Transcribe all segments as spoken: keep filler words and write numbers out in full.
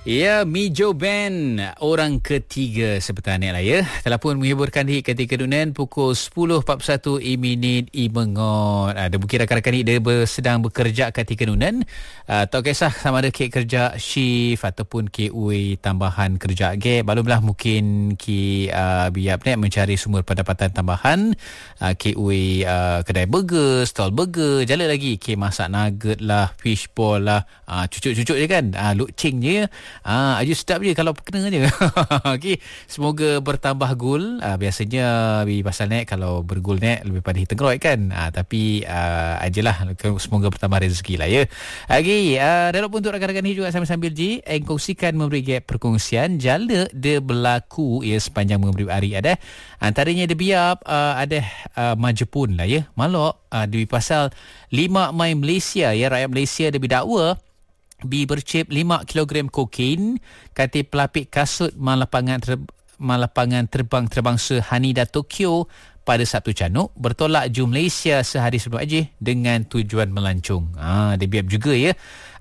Ya, Mijo Band, orang ketiga seperti ni lah ya. Telah pun menghiburkan hit ketika dunia pukul sepuluh empat puluh satu minit i mengot. Ada mungkin rakan-rakan ni dia sedang bekerja ketika dunia. Uh, tak kisah sama ada kek kerja shift ataupun kek ui tambahan kerja ke. Balumlah mungkin ki uh, biap ni mencari sumber pendapatan tambahan. Uh, kek ui uh, kedai burger, stall burger, jalan lagi kek masak nugget lah, fishball lah, uh, cucuk-cucuk je kan. Uh, lucing je. Ah, aju sedap je kalau kena je. Okey, semoga bertambah gol. Ah, biasanya di pasal net kalau bergol net lebih pada hitung roy kan. Ah, tapi ah, ajalah semoga bertambah rezeki lah ya. Okey, ah, dan untuk rakan-rakan ni juga sambil-sambil ji engkongsikan memberi gap perkongsian jala de berlaku ya sepanjang memberi hari ada. Antaranya de biap ah, ada ah, majepun lah ya. Malok ah, di pasal lima Mei Malaysia ya, rakyat Malaysia de bidakwa Bi bercip lima kilogram kokain kati pelapik kasut malapangan ter, malapangan terbang terbangsa Haneda Tokyo pada Sabtu Canuk bertolak ju Malaysia sehari sebelum aja dengan tujuan melancong. Ah, dia biap juga ya.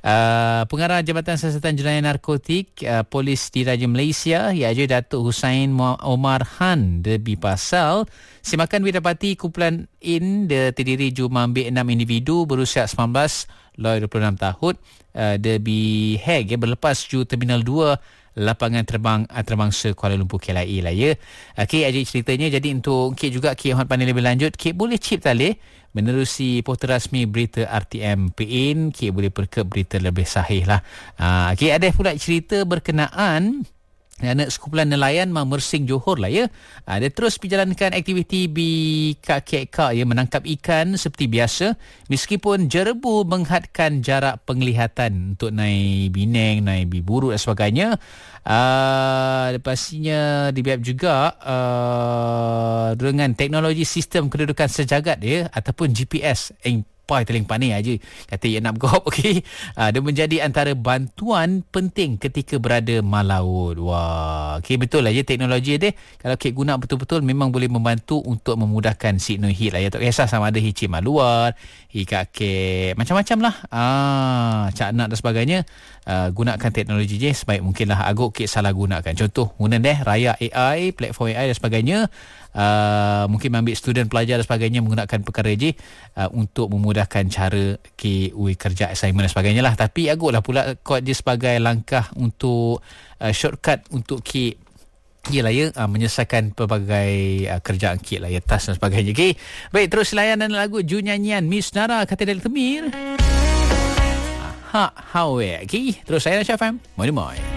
Uh, Pengarah Jabatan Siasatan Jenayah Narkotik uh, Polis Diraja Malaysia iaitu Datuk Hussein Omar Han lebih pasal simakan didapati kumpulan in de terdiri ju mengambil enam individu berusia sembilan belas lawan dua puluh enam tahun uh, de bi heg ya, berlepas ju Terminal dua lapangan terbang terbangsa Kuala Lumpur K L I A lah ya. Okey, aja ceritanya. Jadi untuk Kek juga Kek Hormat Pandai lebih lanjut, Kek boleh chip tali menerusi portal rasmi berita R T M P N. Kek boleh perkeb berita lebih sahih lah. Uh, Okey, ada pula cerita berkenaan anak sekumpulan nelayan Mersing Johor lah ya. Ha, dia terus menjalankan aktiviti di K K K ya, menangkap ikan seperti biasa meskipun jerebu menghadkan jarak penglihatan untuk naik bineng, naik biburu dan sebagainya. Uh, pastinya dibiap juga uh, dengan teknologi sistem kedudukan sejagat ya ataupun G P S yang pai teling panik aja kata ia nak gop. Okey, uh, dia menjadi antara bantuan penting ketika berada malaut. Wah, okey, betul lah ya, teknologi dia kalau Kek guna betul-betul memang boleh membantu untuk memudahkan signal hit lah ya. Tak kisah sama ada hicik maluar, hikak Kek macam-macam lah, ah, cak nak dan sebagainya. Uh, gunakan teknologi je sebaik mungkin lah. Agak Kek salah gunakan, contoh guna deh raya A I, platform A I dan sebagainya. Uh, mungkin ambil student pelajar dan sebagainya menggunakan perkara je uh, untuk memudahkan cara K U I kerja assignment dan sebagainya lah. Tapi agaklah pula kod dia sebagai langkah untuk uh, shortcut untuk K Yelah ya, uh, menyelesaikan pelbagai uh, kerjaan K lah ya, tas dan sebagainya. Okay. Baik, terus layanan lagu Ju Nyanyian Miss Nara kata Del Temir. Ha, how okay. Terus saya Syafam. Moi moi.